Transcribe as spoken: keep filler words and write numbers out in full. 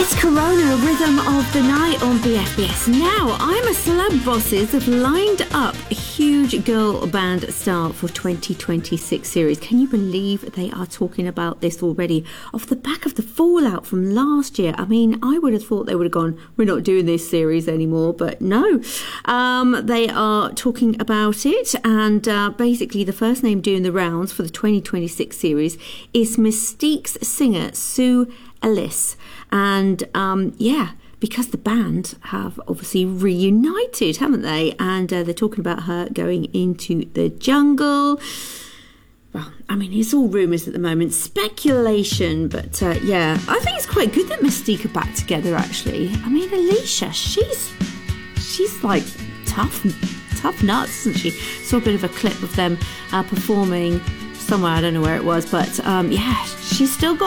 It's Corona, Rhythm of the Night on B F B S. Now, I'm a Celeb Bosses have lined up a huge girl band star for twenty twenty-six series. Can you believe they are talking about this already? Off the back of the fallout from last year. I mean, I would have thought they would have gone, we're not doing this series anymore, but no. Um, they are talking about it, and uh, basically the first name doing the rounds for the twenty twenty-six series is Mystique's singer, Sue Ellis. And um, yeah, because the band have obviously reunited, haven't they? And uh, they're talking about her going into the jungle. Well, I mean, it's all rumours at the moment, speculation, but uh, yeah, I think it's quite good that Mystique are back together, actually. I mean, Alicia, she's she's like tough, tough nuts, isn't she? Saw a bit of a clip of them uh, performing somewhere, I don't know where it was, but um, yeah, she's still got